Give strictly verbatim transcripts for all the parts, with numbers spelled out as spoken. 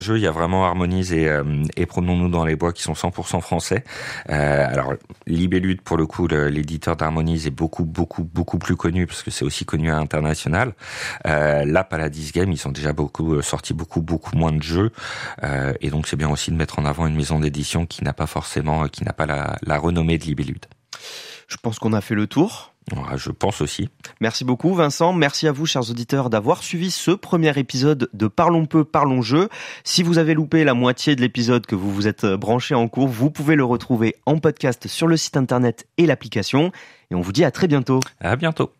Jeu, il y a vraiment Harmonise et, euh, et Prenons-nous dans les bois qui sont cent pour cent français. Euh, alors Libellude, pour le coup, le, l'éditeur d'Harmonise est beaucoup beaucoup beaucoup plus connu parce que c'est aussi connu à l'international. Euh, là, Paladis Games, ils ont déjà beaucoup euh, sorti beaucoup beaucoup moins de jeux euh, et donc c'est bien aussi de mettre en avant une maison d'édition qui n'a pas forcément, euh, qui n'a pas la, la renommée de Libellude. Je pense qu'on a fait le tour. Je pense aussi. Merci beaucoup Vincent, merci à vous chers auditeurs d'avoir suivi ce premier épisode de Parlons peu, parlons jeu. Si vous avez loupé la moitié de l'épisode, que vous vous êtes branché en cours, vous pouvez le retrouver en podcast sur le site internet et l'application. Et on vous dit à très bientôt. À bientôt.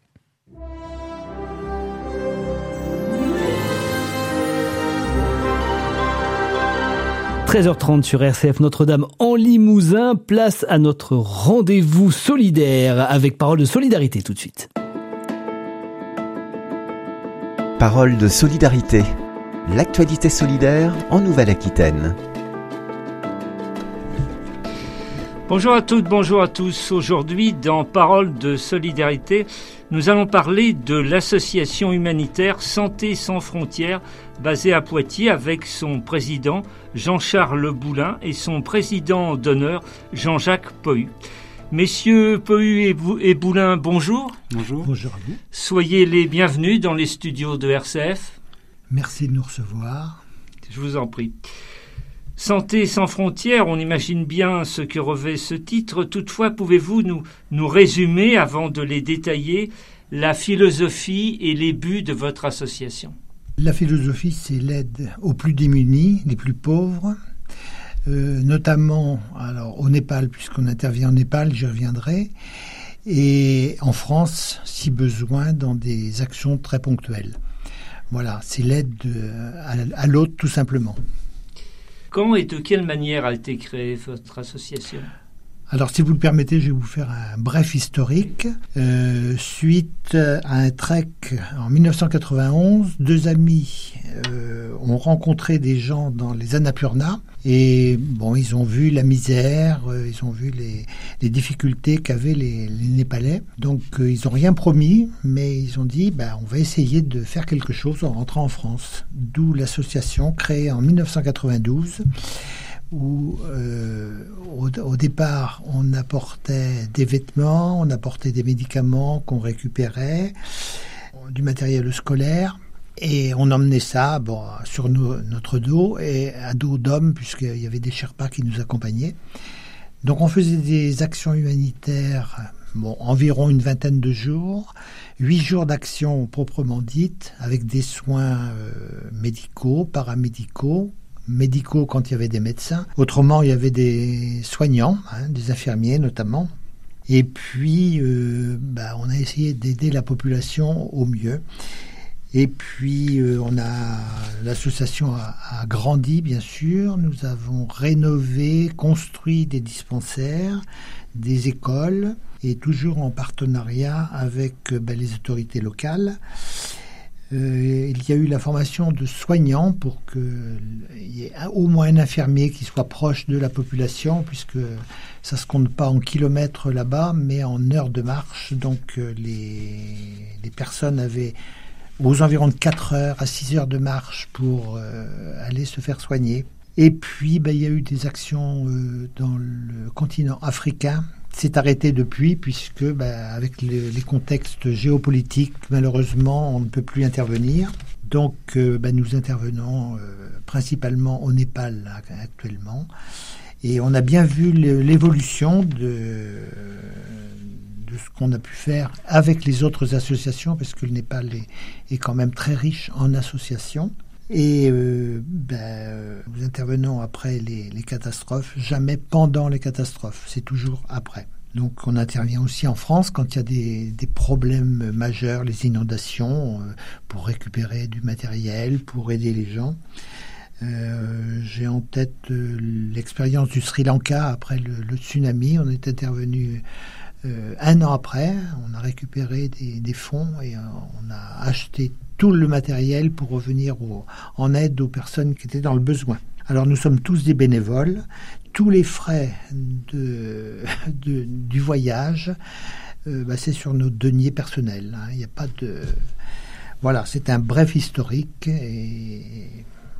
treize heures trente sur R C F Notre-Dame en Limousin, place à notre rendez-vous solidaire avec Parole de solidarité tout de suite. Parole de solidarité, l'actualité solidaire en Nouvelle-Aquitaine. Bonjour à toutes, bonjour à tous. Aujourd'hui, dans Parole de solidarité, nous allons parler de l'association humanitaire Santé sans frontières, basée à Poitiers, avec son président Jean-Charles Boulin et son président d'honneur Jean-Jacques Pohu. Messieurs Pohu et, Bou- et Boulin, bonjour. Bonjour. Bonjour à vous. Soyez les bienvenus dans les studios de R C F. Merci de nous recevoir. Je vous en prie. Santé sans frontières, on imagine bien ce que revêt ce titre. Toutefois, pouvez-vous nous, nous résumer, avant de les détailler, la philosophie et les buts de votre association ? La philosophie, c'est l'aide aux plus démunis, les plus pauvres, euh, notamment alors, au Népal, puisqu'on intervient au Népal, j'y reviendrai, et en France, si besoin, dans des actions très ponctuelles. Voilà, c'est l'aide de, à, à l'autre, tout simplement. Quand et de quelle manière a été créée votre association ? Alors, si vous le permettez, je vais vous faire un bref historique. Euh, suite à un trek en dix-neuf cent quatre-vingt-onze, deux amis euh, ont rencontré des gens dans les Annapurna et bon, ils ont vu la misère, euh, ils ont vu les, les difficultés qu'avaient les, les Népalais. Donc, euh, ils n'ont rien promis, mais ils ont dit, bah, on va essayer de faire quelque chose en rentrant en France. D'où l'association créée en dix-neuf cent quatre-vingt-douze. Où euh, au, au départ on apportait des vêtements, on apportait des médicaments qu'on récupérait, du matériel scolaire, et on emmenait ça bon, sur nos, notre dos et à dos d'hommes, puisqu'il y avait des Sherpas qui nous accompagnaient. Donc on faisait des actions humanitaires, bon, environ une vingtaine de jours, huit jours d'action proprement dite, avec des soins euh, médicaux, paramédicaux, médicaux quand il y avait des médecins. Autrement, il y avait des soignants, hein, des infirmiers notamment. Et puis, euh, bah, on a essayé d'aider la population au mieux. Et puis, euh, on a l'association a, a grandi, bien sûr. Nous avons rénové, construit des dispensaires, des écoles, et toujours en partenariat avec euh, bah, les autorités locales. Euh, il y a eu la formation de soignants pour qu'il y ait au moins un infirmier qui soit proche de la population, puisque ça ne se compte pas en kilomètres là-bas, mais en heures de marche. Donc euh, les, les personnes avaient aux environs de quatre heures à six heures de marche pour euh, aller se faire soigner. Et puis, ben, il y a eu des actions euh, dans le continent africain. C'est arrêté depuis, puisque ben, avec le, les contextes géopolitiques, malheureusement, on ne peut plus intervenir. Donc, euh, ben, nous intervenons euh, principalement au Népal là, actuellement. Et on a bien vu le, l'évolution de, de ce qu'on a pu faire avec les autres associations, parce que le Népal est, est quand même très riche en associations. Et euh, ben, nous intervenons après les, les catastrophes, jamais pendant les catastrophes, c'est toujours après. Donc on intervient aussi en France quand il y a des, des problèmes majeurs, les inondations, euh, pour récupérer du matériel, pour aider les gens. Euh, j'ai en tête euh, l'expérience du Sri Lanka après le, le tsunami. On est intervenu euh, un an après, on a récupéré des, des fonds et euh, on a acheté tout le matériel pour revenir au, en aide aux personnes qui étaient dans le besoin. Alors nous sommes tous des bénévoles. Tous les frais de, de, du voyage, euh, bah, c'est sur nos deniers personnels. Il hein. n'y a pas de... Voilà, c'est un bref historique et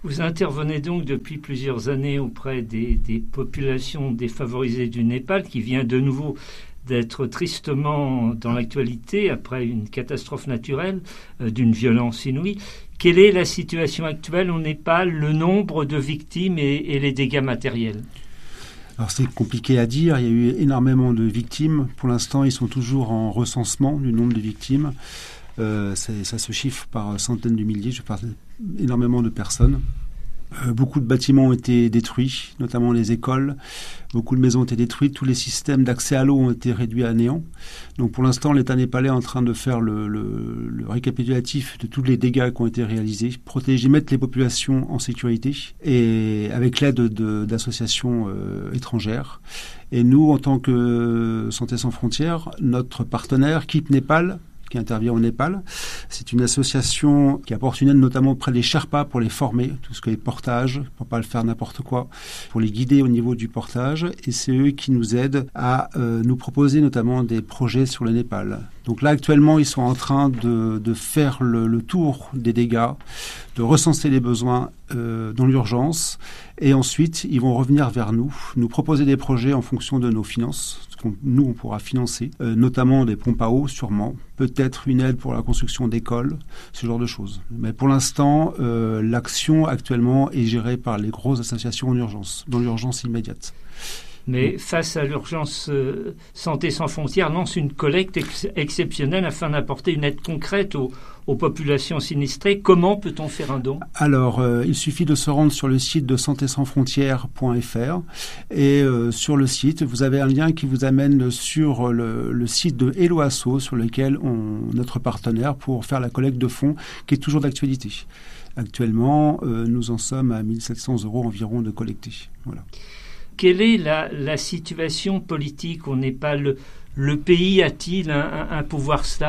Vous intervenez donc depuis plusieurs années auprès des, des populations défavorisées du Népal, qui vient de nouveau d'être tristement dans l'actualité après une catastrophe naturelle euh, d'une violence inouïe. Quelle est la situation actuelle au Népal, le nombre de victimes et, et les dégâts matériels ? Alors c'est compliqué à dire, il y a eu énormément de victimes. Pour l'instant, ils sont toujours en recensement du nombre de victimes. Euh, ça se chiffre par centaines de milliers, je parle énormément de personnes. Euh, beaucoup de bâtiments ont été détruits, notamment les écoles. Beaucoup de maisons ont été détruites. Tous les systèmes d'accès à l'eau ont été réduits à néant. Donc pour l'instant, l'État népalais est en train de faire le, le, le récapitulatif de tous les dégâts qui ont été réalisés, protéger, mettre les populations en sécurité, et avec l'aide de, d'associations euh, étrangères. Et nous, en tant que Santé sans frontières, notre partenaire, Keep Népal, qui intervient au Népal. C'est une association qui apporte une aide notamment auprès des Sherpas pour les former, tout ce qui est portage, pour pas le faire n'importe quoi, pour les guider au niveau du portage. Et c'est eux qui nous aident à euh, nous proposer notamment des projets sur le Népal. Donc là, actuellement, ils sont en train de, de faire le, le tour des dégâts, de recenser les besoins euh, dans l'urgence. Et ensuite, ils vont revenir vers nous, nous proposer des projets en fonction de nos finances. qu'on, nous, on pourra financer, euh, notamment des pompes à eau, sûrement, peut-être une aide pour la construction d'écoles, ce genre de choses. Mais pour l'instant, euh, l'action actuellement est gérée par les grosses associations en urgence, dans l'urgence immédiate. Mais face à l'urgence, euh, Santé sans frontières lance une collecte ex- exceptionnelle afin d'apporter une aide concrète aux, aux populations sinistrées. Comment peut-on faire un don ? Alors, euh, il suffit de se rendre sur le site de santé sans frontières point f r et euh, sur le site, vous avez un lien qui vous amène sur le, le site de Hello Asso, sur lequel on, notre partenaire pour faire la collecte de fonds, qui est toujours d'actualité. Actuellement, euh, nous en sommes à mille sept cents euros environ de collectés. Voilà. Quelle est la, la situation politique au Népal ? Le, le pays a-t-il un, un, un pouvoir stable ?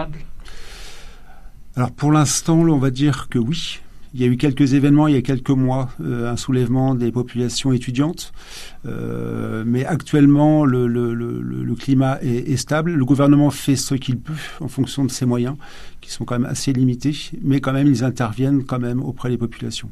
Alors pour l'instant, on va dire que oui. Il y a eu quelques événements il y a quelques mois, euh, un soulèvement des populations étudiantes, euh, mais actuellement le, le, le, le climat est, est stable. Le gouvernement fait ce qu'il peut en fonction de ses moyens, qui sont quand même assez limités, mais quand même ils interviennent quand même auprès des populations.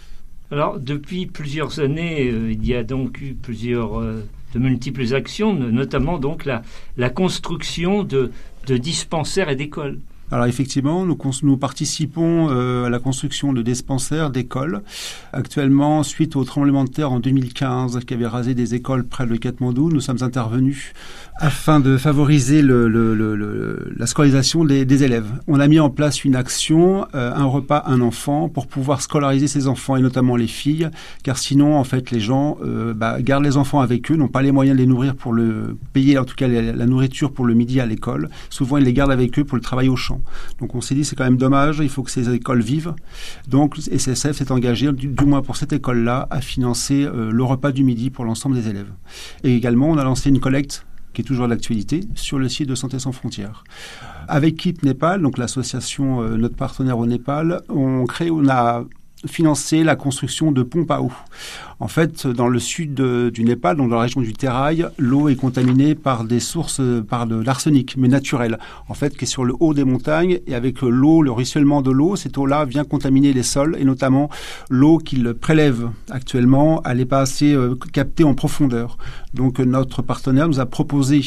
Alors, depuis plusieurs années, euh, il y a donc eu plusieurs, euh, de multiples actions, notamment donc la, la construction de, de dispensaires et d'écoles. Alors effectivement, nous, nous participons euh, à la construction de dispensaires, d'écoles. Actuellement, suite au tremblement de terre en deux mille quinze qui avait rasé des écoles près de Katmandou, nous sommes intervenus afin de favoriser le, le, le, le, la scolarisation des, des élèves. On a mis en place une action, euh, un repas, un enfant, pour pouvoir scolariser ces enfants, et notamment les filles, car sinon, en fait, les gens euh, bah, gardent les enfants avec eux, n'ont pas les moyens de les nourrir pour le payer, en tout cas la, la nourriture pour le midi à l'école. Souvent, ils les gardent avec eux pour le travail au champ. Donc on s'est dit c'est quand même dommage, il faut que ces écoles vivent. Donc S S F s'est engagé, du, du moins pour cette école-là, à financer euh, le repas du midi pour l'ensemble des élèves. Et également, on a lancé une collecte qui est toujours d'actualité, sur le site de Santé sans frontières. Avec Keep Népal, donc l'association, euh, notre partenaire au Népal, on crée, on a financé la construction de pompes à eau. En fait, dans le sud de, du Népal, donc dans la région du Terai, l'eau est contaminée par des sources, par de l'arsenic, mais naturel, en fait, qui est sur le haut des montagnes, et avec l'eau, le ruissellement de l'eau, cette eau-là vient contaminer les sols, et notamment l'eau qu'ils prélèvent actuellement, elle n'est pas assez euh, captée en profondeur. Donc notre partenaire nous a proposé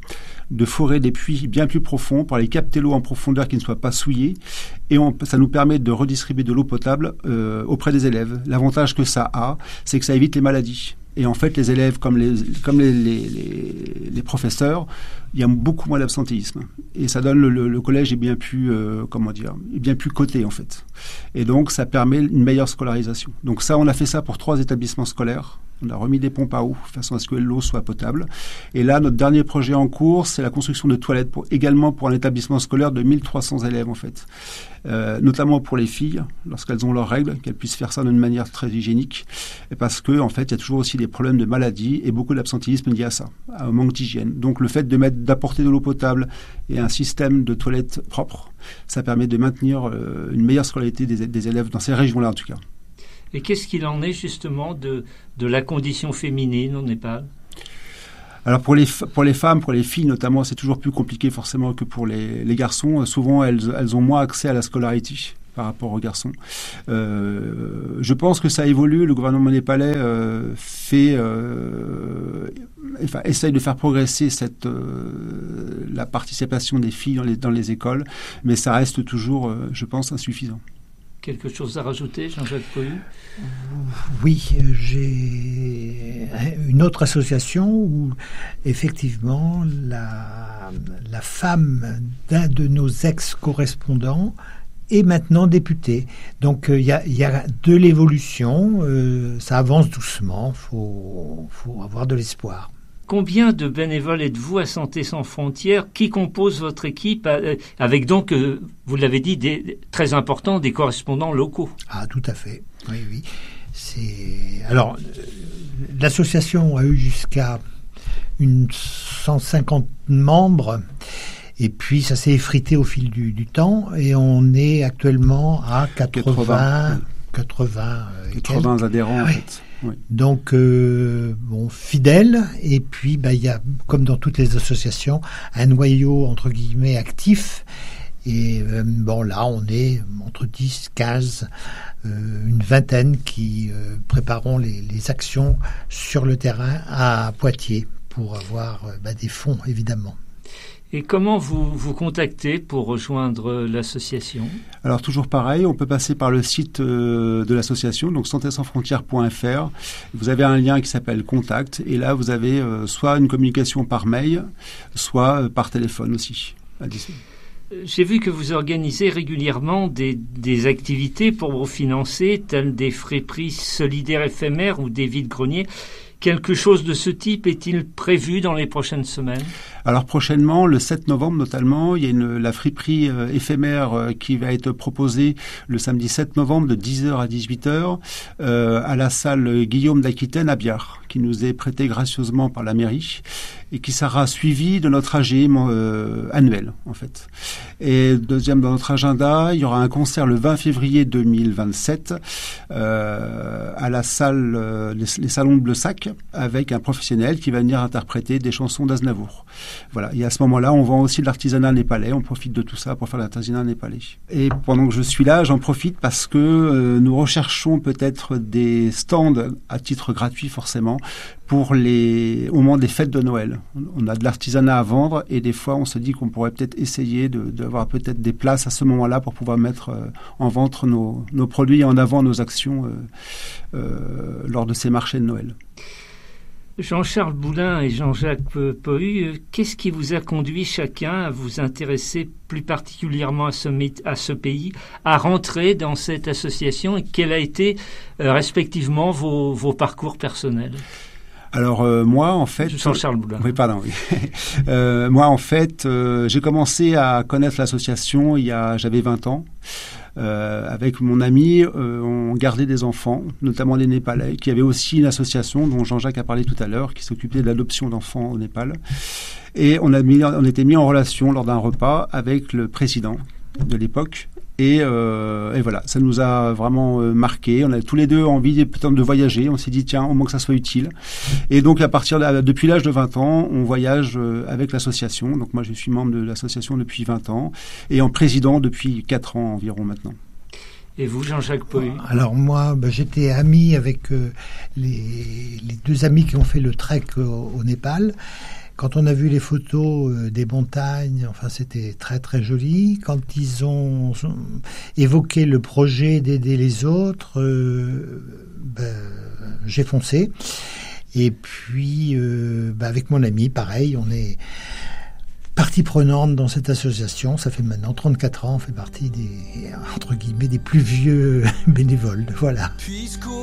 de forer des puits bien plus profonds pour aller capter l'eau en profondeur qui ne soit pas souillée, et on, ça nous permet de redistribuer de l'eau potable euh, auprès des élèves. L'avantage que ça a, c'est que ça évite les maladies. Et en fait, les élèves, comme les, comme les, les, les, les professeurs, il y a beaucoup moins d'absentéisme. Et ça donne le, le, le collège est bien plus, euh, comment dire, est bien plus coté en fait. Et donc, ça permet une meilleure scolarisation. Donc ça, on a fait ça pour trois établissements scolaires. On a remis des pompes à eau de façon à ce que l'eau soit potable. Et là, notre dernier projet en cours, c'est la construction de toilettes, pour, également pour un établissement scolaire de mille trois cents élèves en fait. Euh, notamment pour les filles, lorsqu'elles ont leurs règles, qu'elles puissent faire ça d'une manière très hygiénique. Et parce que, en fait, il y a toujours aussi des problèmes de maladies et beaucoup d'absentéisme lié à ça, au manque d'hygiène. Donc, le fait de mettre, d'apporter de l'eau potable et un système de toilettes propres, ça permet de maintenir euh, une meilleure scolarité des, des élèves dans ces régions-là, en tout cas. Et qu'est-ce qu'il en est justement de, de la condition féminine au Népal ? Alors pour les pour les femmes, pour les filles notamment, c'est toujours plus compliqué forcément que pour les, les garçons. Souvent, elles elles ont moins accès à la scolarité par rapport aux garçons. Euh, je pense que ça évolue. Le gouvernement népalais euh, fait, euh, enfin, essaye de faire progresser cette euh, la participation des filles dans les dans les écoles, mais ça reste toujours, euh, je pense, insuffisant. Quelque chose à rajouter, Jean-Jacques Pohu ? Oui, j'ai une autre association où effectivement la, la femme d'un de nos ex-correspondants est maintenant députée. Donc il euh, y, a, y a de l'évolution, euh, ça avance doucement, il faut, faut avoir de l'espoir. Combien de bénévoles êtes-vous à Santé sans frontières ? Qui compose votre équipe ? Avec donc, euh, vous l'avez dit, des, très important, des correspondants locaux. Ah, tout à fait. Oui, oui. C'est... Alors, l'association a eu jusqu'à une cent cinquante membres. Et puis, ça s'est effrité au fil du, du temps. Et on est actuellement à quatre-vingts, quatre-vingts, quatre-vingts adhérents, en fait. Oui. Donc, euh, bon, fidèle, et puis bah, il y a, comme dans toutes les associations, un noyau, entre guillemets, actif. Et euh, bon, là, on est entre dix, quinze, euh, une vingtaine qui euh, préparons les, les actions sur le terrain à Poitiers pour avoir euh, bah, des fonds, évidemment. Et comment vous vous contactez pour rejoindre l'association ? Alors toujours pareil, on peut passer par le site euh, de l'association, donc santé sans frontières point f r. Vous avez un lien qui s'appelle Contact, et là vous avez euh, soit une communication par mail, soit euh, par téléphone aussi. J'ai vu que vous organisez régulièrement des, des activités pour vous financer, telles des friperies solidaires éphémères ou des vides-greniers. Quelque chose de ce type est-il prévu dans les prochaines semaines ? Alors prochainement, le sept novembre notamment, il y a une, la friperie euh, éphémère euh, qui va être proposée le samedi sept novembre de dix heures à dix-huit heures euh, à la salle Guillaume d'Aquitaine à Biard, qui nous est prêtée gracieusement par la mairie et qui sera suivie de notre A G M euh, annuel en fait. Et deuxième dans notre agenda, il y aura un concert le vingt février deux mille vingt-sept euh, à la salle euh, les, les salons de Bleusac avec un professionnel qui va venir interpréter des chansons d'Aznavour. Voilà. Et à ce moment-là, on vend aussi de l'artisanat népalais. On profite de tout ça pour faire de l'artisanat népalais. Et pendant que je suis là, j'en profite parce que euh, nous recherchons peut-être des stands à titre gratuit forcément pour les au moment des fêtes de Noël. On a de l'artisanat à vendre et des fois, on se dit qu'on pourrait peut-être essayer de, d'avoir peut-être des places à ce moment-là pour pouvoir mettre euh, en vente nos, nos produits et en avant nos actions euh, euh, lors de ces marchés de Noël. Jean-Charles Boulin et Jean-Jacques Pohu, qu'est-ce qui vous a conduit chacun à vous intéresser plus particulièrement à ce, à ce pays, à rentrer dans cette association, et quel a été euh, respectivement vos, vos parcours personnels ? Alors euh, moi en fait, Jean-Charles Boulin. Oui, pardon. Oui. euh, moi en fait, euh, j'ai commencé à connaître l'association il y a, j'avais vingt ans. Euh, avec mon ami, euh, on gardait des enfants, notamment des Népalais, qui avaient aussi une association dont Jean-Jacques a parlé tout à l'heure, qui s'occupait de l'adoption d'enfants au Népal. Et on a mis, on était mis en relation lors d'un repas avec le président de l'époque. Et, euh, et voilà, ça nous a vraiment euh, marqué. On a tous les deux envie peut-être de voyager. On s'est dit tiens, au moins que ça soit utile. Et donc à partir de, depuis l'âge de vingt ans, on voyage euh, avec l'association. Donc moi je suis membre de l'association depuis vingt ans et en président depuis quatre ans environ maintenant. Et vous, Jean-Jacques Pohu ? Alors moi, bah, j'étais ami avec euh, les, les deux amis qui ont fait le trek au, au Népal. Quand on a vu les photos euh, des montagnes, enfin c'était très très joli. Quand ils ont évoqué le projet d'aider les autres, euh, ben, j'ai foncé. Et puis euh, ben, avec mon ami, pareil, on est partie prenante dans cette association. Ça fait maintenant trente-quatre ans, on fait partie des, entre guillemets, des plus vieux bénévoles. Voilà. Puisqu'au